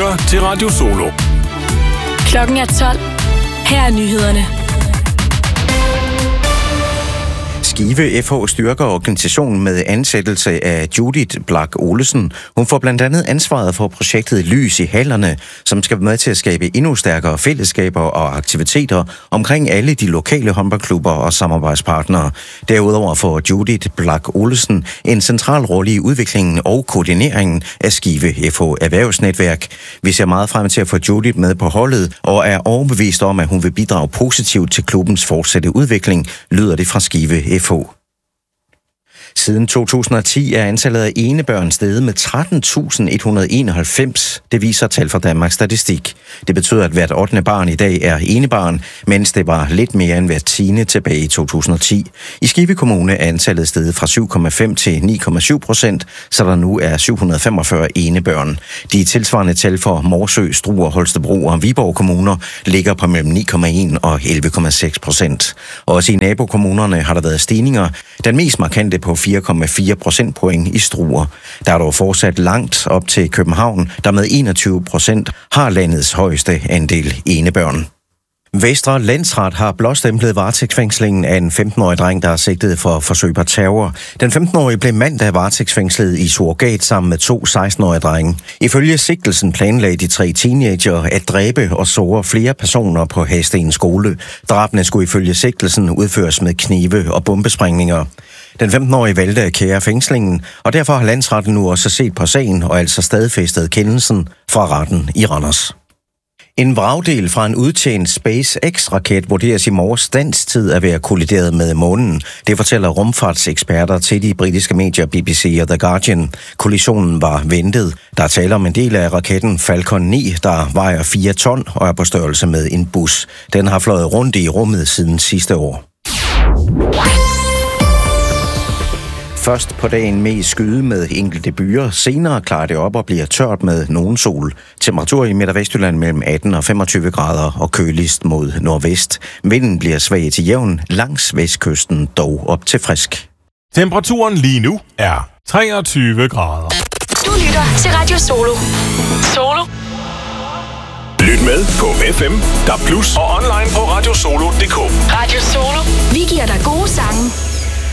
lytter til Radio Solo. Klokken er 12. Her er nyhederne. Skive FH styrker organisationen med ansættelse af Judith Blak Olesen. Hun får blandt andet ansvaret for projektet Lys i hallerne, som skal være med til at skabe endnu stærkere fællesskaber og aktiviteter omkring alle de lokale håndboldklubber og samarbejdspartnere. Derudover får Judith Blak Olesen en central rolle i udviklingen og koordineringen af Skive FH Erhvervsnetværk. Vi ser meget frem til at få Judith med på holdet og er overbevist om, at hun vil bidrage positivt til klubbens fortsatte udvikling, lyder det fra Skive FH. Siden 2010 er antallet af enebørn steget med 13.191. Det viser tal fra Danmarks Statistik. Det betyder, at hvert 8. barn i dag er enebarn, mens det var lidt mere end hvert 10. tilbage i 2010. I Skive Kommune er antallet steget fra 7,5 til 9,7%, så der nu er 745 enebørn. De tilsvarende tal for Morsø, Struer, Holstebro og Viborg kommuner ligger på mellem 9,1 og 11,6%. Også i nabokommunerne har der været stigninger. Den mest markante på 4,4 procentpoint i Struer. Der er dog fortsat langt op til København, der med 21% har landets højeste andel enebørn. Vestre Landsret har blåstemplet varetægtsfængslingen af en 15-årig dreng, der er sigtet for forsøg på terror. Den 15-årige blev mandag varetægtsfængslet i surrogat sammen med 2 16-årige drenge. Ifølge sigtelsen planlagde de 3 teenager at dræbe og såre flere personer på Hadsten skole. Drabene skulle ifølge sigtelsen udføres med knive og bombesprængninger. Den 15-årige valgte at kære fængslingen, og derfor har landsretten nu også set på sagen og altså stadfæstet kendelsen fra retten i Randers. En vragdel fra en udtjent SpaceX-raket vurderes i morges dansk tid at være kollideret med månen. Det fortæller rumfartseksperter til de britiske medier BBC og The Guardian. Kollisionen var ventet. Der er tale om en del af raketten Falcon 9, der vejer 4 ton og er på størrelse med en bus. Den har fløjet rundt i rummet siden sidste år. Først på dagen med skyde med enkelte byer. Senere klarer det op og bliver tørt med nogen sol. Temperatur i Midt- og Vestjylland mellem 18 og 25 grader og køligst mod nordvest. Vinden bliver svag til jævn, langs vestkysten dog op til frisk. Temperaturen lige nu er 23 grader. Du lytter til Radio Solo. Solo. Lyt med på FM, DAB+ og online på radiosolo.dk. Radio Solo. Vi giver dig gode sange